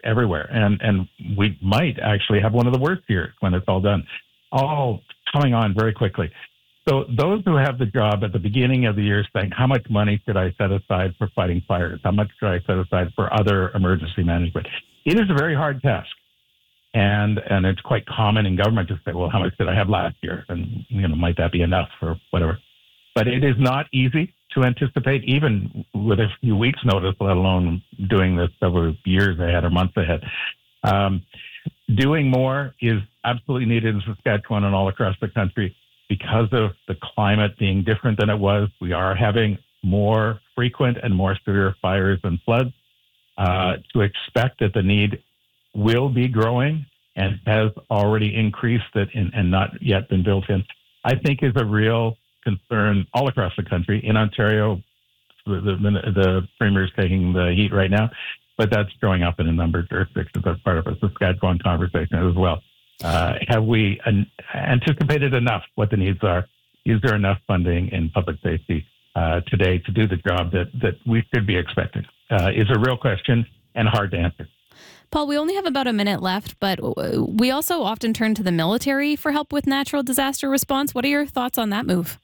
everywhere. And we might actually have one of the worst years when it's all done, all coming on very quickly. So those who have the job at the beginning of the year saying, how much money should I set aside for fighting fires? How much should I set aside for other emergency management? It is a very hard task. And it's quite common in government to say, well, how much did I have last year? And, might that be enough or whatever? But it is not easy to anticipate, even with a few weeks' notice, let alone doing this several years ahead or months ahead. Doing more is absolutely needed in Saskatchewan and all across the country because of the climate being different than it was. We are having more frequent and more severe fires and floods. To expect that the need will be growing and has already increased it and not yet been built in, I think is a real concern all across the country. In Ontario, the Premier is taking the heat right now, but that's showing up in a number of jurisdictions as part of a Saskatchewan conversation as well. Have we anticipated enough what the needs are? Is there enough funding in public safety today to do the job that we should be expecting? Is a real question and hard to answer. Paul, we only have about a minute left, but we also often turn to the military for help with natural disaster response. What are your thoughts on that move?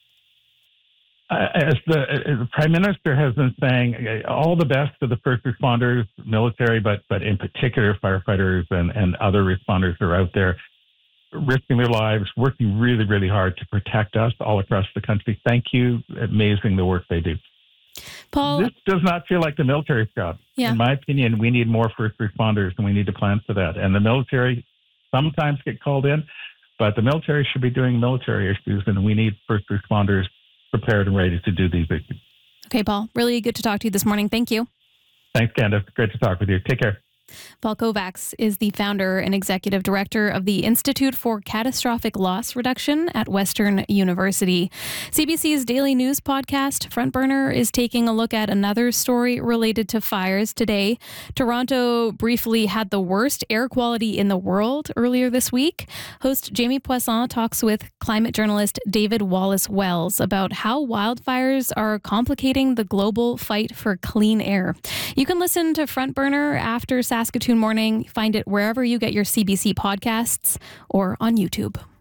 As the Prime Minister has been saying, all the best to the first responders, military, but in particular firefighters and other responders who are out there risking their lives, working really, really hard to protect us all across the country. Thank you. Amazing the work they do. Paul, this does not feel like the military's job. Yeah. In my opinion, we need more first responders and we need to plan for that. And the military sometimes get called in, but the military should be doing military issues and we need first responders prepared and ready to do these issues. Okay, Paul, really good to talk to you this morning. Thank you. Thanks, Candace. Great to talk with you. Take care. Paul Kovacs is the founder and executive director of the Institute for Catastrophic Loss Reduction at Western University. CBC's daily news podcast, Front Burner, is taking a look at another story related to fires today. Toronto briefly had the worst air quality in the world earlier this week. Host Jamie Poisson talks with climate journalist David Wallace-Wells about how wildfires are complicating the global fight for clean air. You can listen to Front Burner after Saskatoon Morning. Find it wherever you get your CBC podcasts or on YouTube.